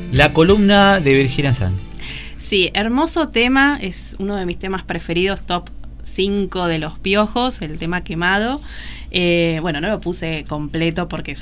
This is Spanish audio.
La columna de Virginia San. Sí, hermoso tema, es uno de mis temas preferidos, top 5 de Los Piojos, el tema Quemado. Bueno, no lo puse completo porque